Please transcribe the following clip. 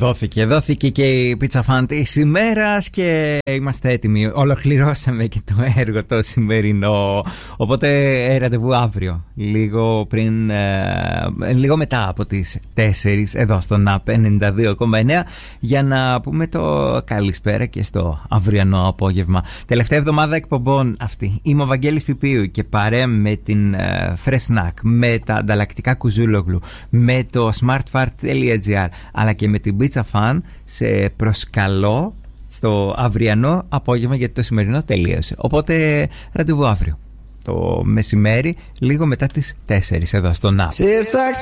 Δόθηκε και η πίτσα φαν της ημέρας και είμαστε έτοιμοι. Ολοκληρώσαμε και το έργο το σημερινό. Οπότε ραντεβού αύριο, λίγο μετά από τις 4 εδώ στο ΝΑΠ 92,9 για να πούμε το καλησπέρα και στο αυριανό απόγευμα. Τελευταία εβδομάδα εκπομπών αυτή. Είμαι ο Βαγγέλης Πιπίου και παρέα με την Fresh Snack, με τα ανταλλακτικά Κουζούλογλου, με το smartfart.gr αλλά και με την Pizza Fan σε προσκαλώ στο αυριανό απόγευμα, γιατί το σημερινό τελείωσε. Οπότε ραντεβού αύριο το μεσημέρι, λίγο μετά τις 4 εδώ στο ΝΑΠ.